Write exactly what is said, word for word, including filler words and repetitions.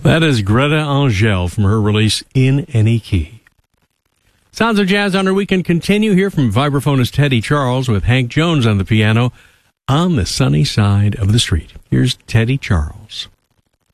That is Greta Angel from her release In Any Key. Sounds of Jazz on our weekend continue here from vibraphonist Teddy Charles with Hank Jones on the piano, On the Sunny Side of the Street. Here's Teddy Charles.